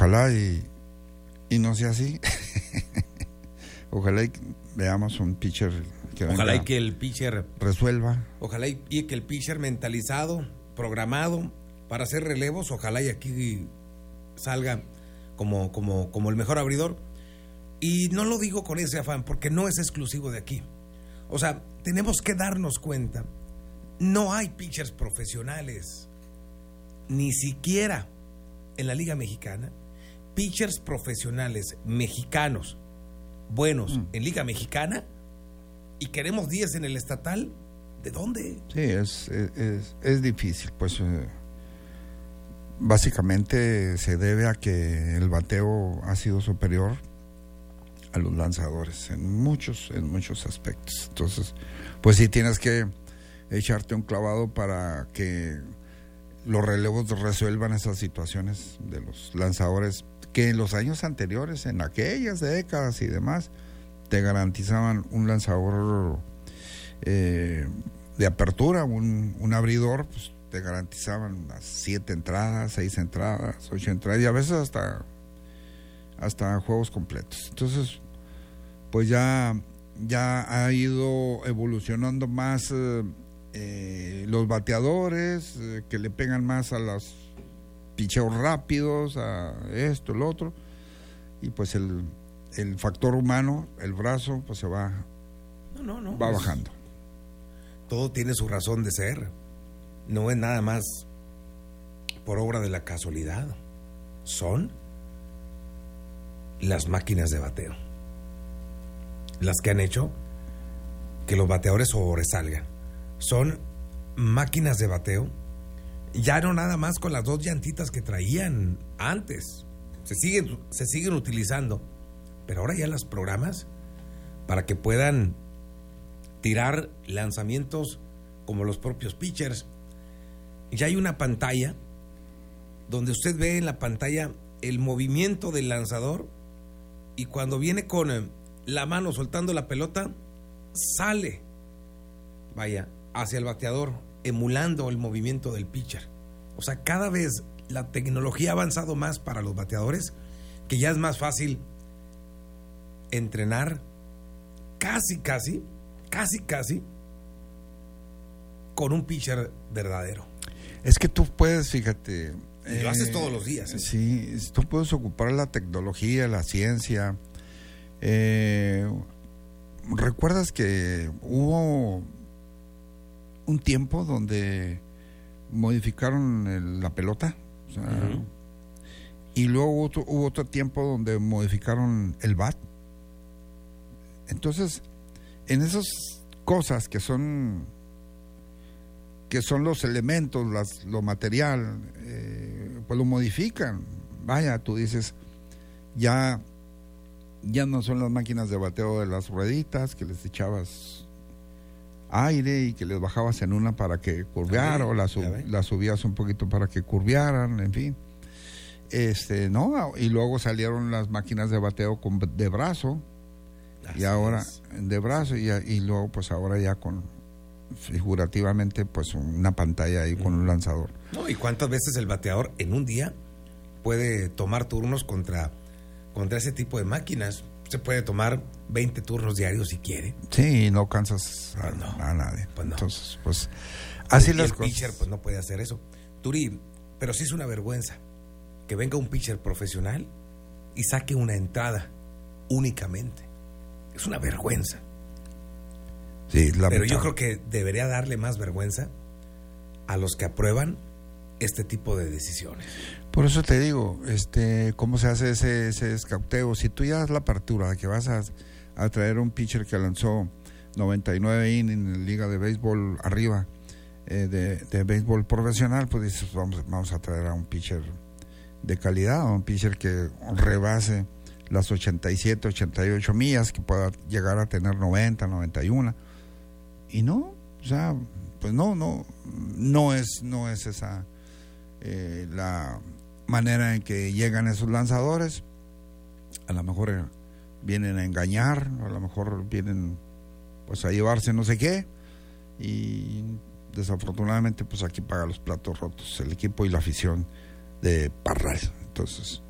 ojalá y no sea así. Ojalá y veamos un pitcher que ojalá y que el pitcher resuelva. Ojalá y que el pitcher mentalizado, programado para hacer relevos, ojalá y aquí salga como el mejor abridor. Y no lo digo con ese afán, porque no es exclusivo de aquí. O sea, tenemos que darnos cuenta, no hay pitchers profesionales, ni siquiera en la Liga Mexicana, pitchers profesionales mexicanos buenos en Liga Mexicana, y queremos 10 en el estatal. ¿De dónde? Sí, es difícil, pues básicamente se debe a que el bateo ha sido superior a los lanzadores en muchos aspectos. Entonces, pues sí tienes que echarte un clavado para que los relevos resuelvan esas situaciones de los lanzadores que en los años anteriores, en aquellas décadas y demás, te garantizaban un lanzador de apertura, un abridor, pues te garantizaban unas 7 entradas, 6 entradas, 8 entradas, y a veces hasta juegos completos. Entonces, pues ya ha ido evolucionando más los bateadores, que le pegan más a los picheos rápidos, a esto, el otro, y pues el factor humano, el brazo, pues se va bajando. Todo tiene su razón de ser. No es nada más por obra de la casualidad. Son las máquinas de bateo las que han hecho que los bateadores sobresalgan. Son máquinas de bateo, ya no nada más con las 2 llantitas que traían antes. Se siguen utilizando, pero ahora ya las programas para que puedan tirar lanzamientos como los propios pitchers. Ya hay una pantalla donde usted ve en la pantalla el movimiento del lanzador, y cuando viene con la mano soltando la pelota, sale, hacia el bateador, emulando el movimiento del pitcher. O sea, cada vez la tecnología ha avanzado más para los bateadores, que ya es más fácil entrenar casi con un pitcher verdadero. Es que tú puedes, fíjate, y lo haces todos los días. Sí, tú puedes ocupar la tecnología, la ciencia. ¿Recuerdas que hubo un tiempo donde modificaron la pelota? O sea, y luego hubo otro tiempo donde modificaron el bat. Entonces, en esas cosas que son los elementos, lo material, pues lo modifican. Tú dices, ya no son las máquinas de bateo de las rueditas que les echabas aire y que les bajabas en una para que curveara, o las subías un poquito para que curvearan, en fin. No, y luego salieron las máquinas de bateo de brazo. Así y ahora es. De brazo, y luego pues ahora ya con figurativamente pues una pantalla ahí con un lanzador. No, ¿y cuántas veces el bateador en un día puede tomar turnos contra ese tipo de máquinas? Se puede tomar 20 turnos diarios si quiere. Sí, y no cansas a nadie. Pues no. Entonces, pues así las cosas. El pitcher pues no puede hacer eso. Turi, pero sí es una vergüenza que venga un pitcher profesional y saque una entrada únicamente. Es una vergüenza. Sí, pero yo creo que debería darle más vergüenza a los que aprueban este tipo de decisiones. Por eso te digo, cómo se hace ese escauteo. Si tú ya das la apertura de que vas a traer un pitcher que lanzó 99 innings en la liga de béisbol arriba, de béisbol profesional, pues dices, vamos a traer a un pitcher de calidad, a un pitcher que rebase las 87, 88 millas, que pueda llegar a tener 90, 91. Y no, o sea, pues no es esa la manera en que llegan esos lanzadores. A lo mejor vienen a engañar, a lo mejor vienen pues a llevarse no sé qué, y desafortunadamente pues aquí paga los platos rotos el equipo y la afición de Parral. Entonces